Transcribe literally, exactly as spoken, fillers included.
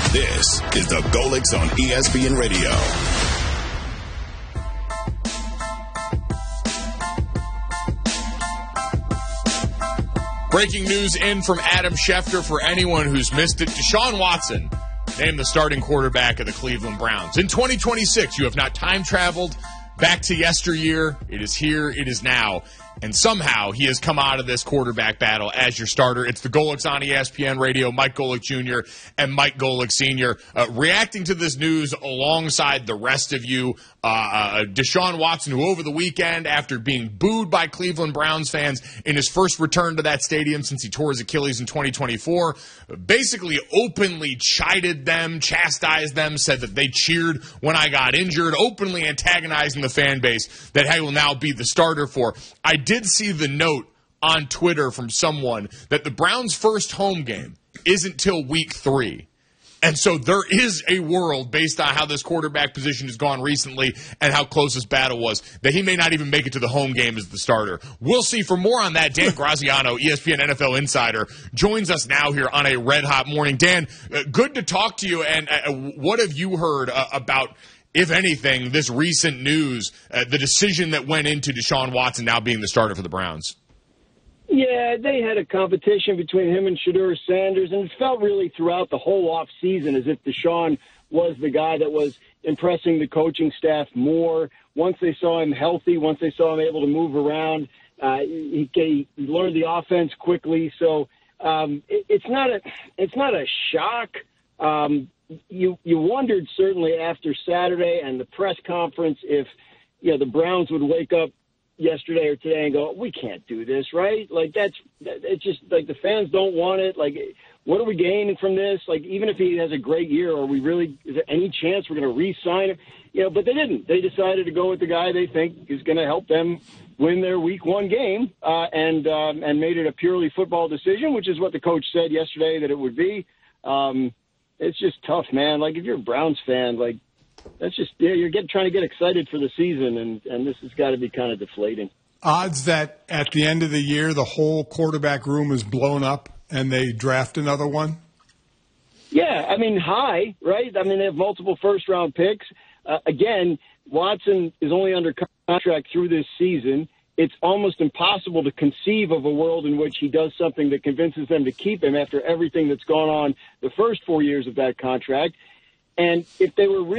This is the Golics on E S P N Radio. Breaking news in from Adam Schefter for anyone who's missed it. Deshaun Watson named the starting quarterback of the Cleveland Browns. In twenty twenty-six, you have not time traveled back to yesteryear. It is here. It is now. And somehow he has come out of this quarterback battle as your starter. It's the Golics on E S P N Radio, Mike Golic Junior and Mike Golic Senior Uh, reacting to this news alongside the rest of you. Uh, uh, Deshaun Watson, who over the weekend, after being booed by Cleveland Browns fans in his first return to that stadium since he tore his Achilles in twenty twenty-four, basically openly chided them, chastised them, said that they cheered when I got injured, openly antagonizing the fan base that he will now be the starter for. I did see the note on Twitter from someone that the Browns' first home game isn't till week three. And so there is a world, based on how this quarterback position has gone recently and how close this battle was, that he may not even make it to the home game as the starter. We'll see. For more on that, Dan Graziano, E S P N N F L insider, joins us now here on a red-hot morning. Dan, uh, good to talk to you. And uh, what have you heard uh, about, if anything, this recent news, uh, the decision that went into Deshaun Watson now being the starter for the Browns? Yeah, they had a competition between him and Shedeur Sanders, and it felt really throughout the whole off season as if Deshaun was the guy that was impressing the coaching staff more. Once they saw him healthy, once they saw him able to move around, uh, he, he learned the offense quickly. So um, it, it's not a it's not a shock. Um, you you wondered certainly after Saturday and the press conference if you know the Browns would wake up yesterday or today and go, we can't do this, right? Like, that's, it's just, like, the fans don't want it. Like, what are we gaining from this? Like, even if he has a great year, are we really, is there any chance we're going to re-sign him? You know, but they didn't. They decided to go with the guy they think is going to help them win their week one game, uh, and, um, and made it a purely football decision, which is what the coach said yesterday that it would be. Um, it's just tough, man. Like, if you're a Browns fan, like, that's just, yeah, you're getting, trying to get excited for the season, and, and this has got to be kind of deflating. Odds that at the end of the year, the whole quarterback room is blown up and they draft another one? Yeah, I mean, high, right? I mean, they have multiple first-round picks. Uh, again, Watson is only under contract through this season. It's almost impossible to conceive of a world in which he does something that convinces them to keep him after everything that's gone on the first four years of that contract. And if they were really